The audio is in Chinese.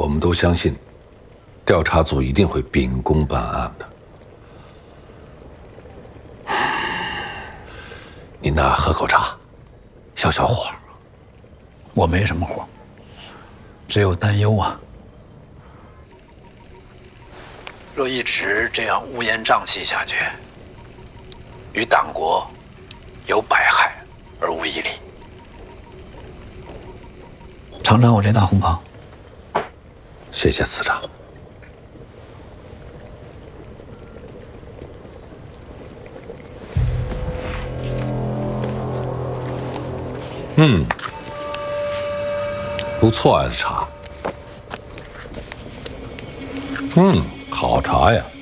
我们都相信，调查组一定会秉公办案的。你那喝口茶，消消火。 我没什么火，只有担忧啊。若一直这样乌烟瘴气下去，于党国有百害而无一利。尝尝我这大红袍。 谢谢司长。不错啊，这茶。好茶呀。